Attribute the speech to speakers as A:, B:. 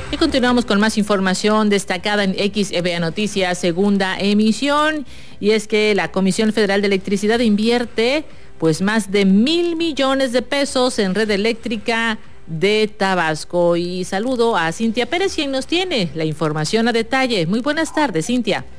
A: Y continuamos con más información destacada en XEVA Noticias, segunda emisión. Y es que la Comisión Federal de Electricidad invierte pues más de 1,000 millones de pesos en red eléctrica de Tabasco. Y saludo a Cintia Pérez, quien nos tiene la información a detalle. Muy buenas tardes, Cintia.